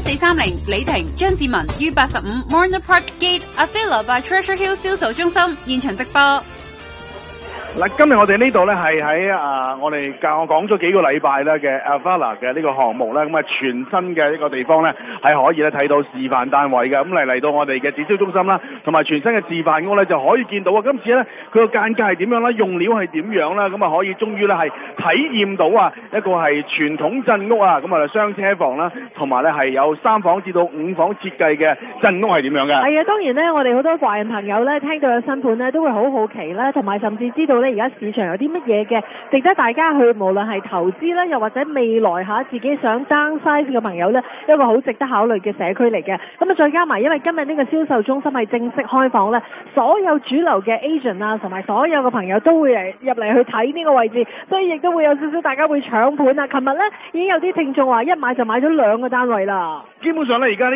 1430李婷、張志文 U85 Warner Park Gate Avila by Treasure Hill 銷售中心現場直播。 嗱，今日我哋呢度咧係喺我哋講咗幾個禮拜咧嘅 Avila 嘅呢個項目咧，咁啊全新嘅呢個地方咧係可以咧睇到示範單位嘅，咁嚟到我哋嘅展銷中心啦，同埋全新嘅示範屋咧就可以見到啊！今次咧佢個間隔係點樣啦，用料係點樣啦，咁啊可以終於咧係體驗到啊一個係傳統鎮屋啊，咁啊雙車房啦，同埋咧係有3房至到5房設計嘅鎮屋係點樣嘅？ 係啊，當然咧，我哋好多華人朋友咧聽到有新盤咧都會好好奇啦，同埋甚至知道而家市場有啲乜嘢嘅值得大家去，無論係投資啦，又或者未來自己想 downsize 嘅朋友呢，一個好值得考慮嘅社區嚟嘅。咁啊，再加埋因為今日呢個銷售中心係正式開放呢，所有主流嘅 agent 啊，同埋所有嘅朋友都會入嚟去睇呢個位置，所以亦都會有少少大家會搶盤啊。琴日呢已經有啲聽眾話一買就買咗2個單位啦。 基本上呢，而家